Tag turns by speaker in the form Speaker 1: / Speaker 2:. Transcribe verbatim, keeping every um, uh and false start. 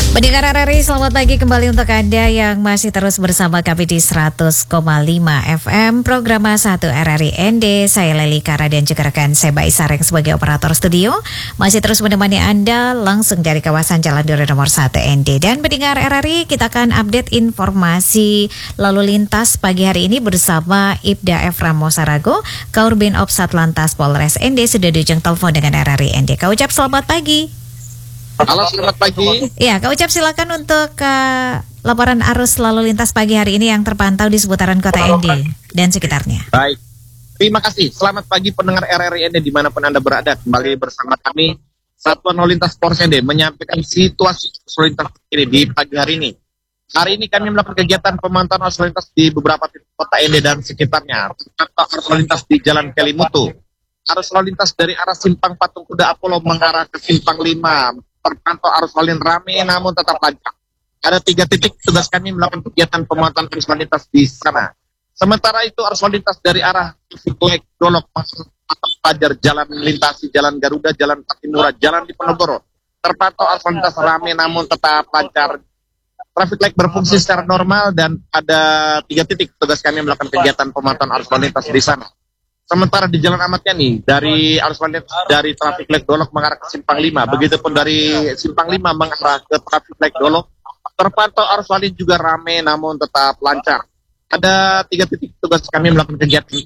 Speaker 1: Pendengar R R I, selamat pagi kembali untuk Anda yang masih terus bersama kami di seratus koma lima F M, program satu R R I N D. Saya Leli Kara dan juga rekan saya Mbak Isareng sebagai operator studio. Masih terus menemani Anda langsung dari kawasan Jalan Duri nomor satu N D. Dan pendengar R R I, kita akan update informasi lalu lintas pagi hari ini bersama Ibda F. Ramosarago, Kaurbin Ops Satlantas Polres N D, sudah di ujung telepon dengan R R I N D. Kak Ucap, selamat pagi.
Speaker 2: Halo, selamat pagi.
Speaker 1: Ya, Kak Ucap, silakan untuk uh, laporan arus lalu lintas pagi hari ini yang terpantau di seputaran kota N D dan sekitarnya.
Speaker 2: Baik, terima kasih. Selamat pagi pendengar R R I N D dimanapun Anda berada. Kembali bersama kami, Satuan Lalu Lintas Polres N D, menyampaikan situasi lalu lintas ini di pagi hari ini. Hari ini kami melakukan kegiatan pemantauan arus lalu lintas di beberapa titik kota N D dan sekitarnya. Terpantau arus lalu lintas di Jalan Kelimutu. Arus lalu lintas dari arah Simpang Patung Kuda Apollo mengarah ke Simpang lima. Terpantau arus lalu lintas ramai namun tetap lancar. Ada tiga titik tugas kami melakukan kegiatan pemantauan arus lalu lintas di sana. Sementara itu arus lalu lintas dari arah Lek Dolok masuk Pajar, Jalan Melintasi, Jalan Garuda, Jalan Patimura, Jalan Diponegoro. Terpantau arus lalu lintas ramai namun tetap lancar. Traffic light berfungsi secara normal dan ada tiga titik tugas kami melakukan kegiatan pemantauan arus lalu lintas di sana. Sementara di Jalan Ahmad Yani, dari arus lalu lintas dari traffic light Dolok mengarah ke Simpang lima, begitupun dari Simpang lima mengarah ke traffic light Dolok, terpantau arus lalu lintas juga ramai namun tetap lancar. Ada tiga titik tugas kami melakukan kegiatan